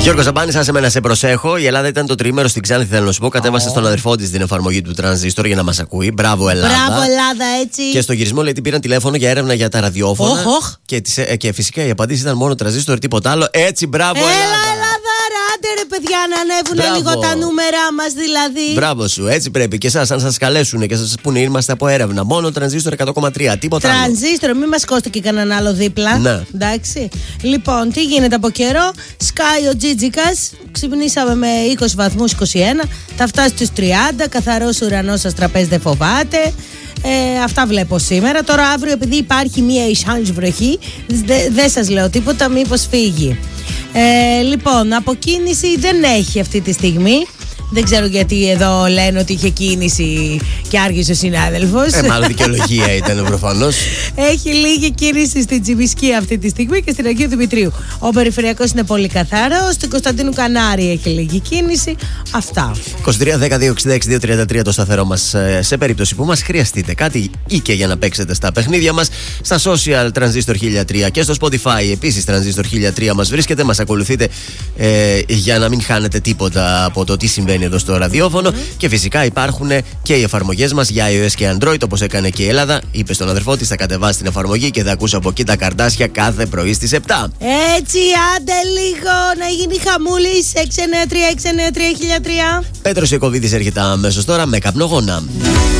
Γιώργο Ζαμπάνη, άσε με να σε προσέχω. Η Ελλάδα ήταν το τριήμερο στην Ξάνθη, θέλω να σου πω. Κατέβασε στον αδερφό τη την εφαρμογή του Τρανζίστορ για να μα ακούει. Μπράβο, Ελλάδα. Μπράβο, Ελλάδα, έτσι. Και στο γυρισμό λέει ότι πήραν τηλέφωνο για έρευνα για τα ραδιόφωνα. Και φυσικά η απαντήση ήταν μόνο Τρανζίστορ, τίποτα άλλο. Έτσι, μπράβο, Ελλάδα. Άντε ρε παιδιά, να ανέβουν λίγο τα νούμερά μας δηλαδή. Μπράβο σου, έτσι πρέπει. Και εσάς, αν σας καλέσουν και σας πούνε είμαστε από έρευνα, μόνο Τρανζίστορ 100,3, τίποτα άλλο. Τρανζίστορ, μην μας κόστηκε κανέναν άλλο δίπλα. Ναι. Εντάξει. Λοιπόν, τι γίνεται από καιρό. Σκάει ο Τζίτζικας. Ξυπνήσαμε με 20 βαθμούς, 21. Θα φτάσει στους 30. Καθαρός ουρανός σας, τραπέζι δεν φοβάται. Αυτά βλέπω σήμερα. Τώρα αύριο, επειδή υπάρχει μία ισάνς βροχή, δεν σας λέω τίποτα, μήπως φύγει. Λοιπόν, αποκίνηση δεν έχει αυτή τη στιγμή. Δεν ξέρω γιατί εδώ λένε ότι είχε κίνηση και άργησε ο συνάδελφος. Μάλλον δικαιολογία ήταν προφανώς. Έχει λίγη κίνηση στην Τσιμισκή αυτή τη στιγμή και στην Αγίου Δημητρίου. Ο περιφερειακός είναι πολύ καθαρός. Στην Κωνσταντίνου Κανάρη έχει λίγη κίνηση. Αυτά. 23-10-266-233 το σταθερό μας. Σε περίπτωση που μας χρειαστείτε κάτι ή και για να παίξετε στα παιχνίδια μας, στα social Transistor 1003 και στο Spotify επίσης Transistor 1003 μας βρίσκεται. Μας ακολουθείτε για να μην χάνετε τίποτα από το τι συμβαίνει εδώ στο ραδιόφωνο. Και φυσικά υπάρχουν και οι εφαρμογές μας για iOS και Android, όπως έκανε και η Ελλάδα. Είπε στον αδερφό της, θα κατεβάσει την εφαρμογή και θα ακούσει από εκεί τα καρδάσια κάθε πρωί στις 7. Έτσι, άντε λίγο να γίνει χαμούλης. 693-693-1003. Πέτρος Ιακωβίδης έρχεται αμέσως τώρα με καπνογόνα.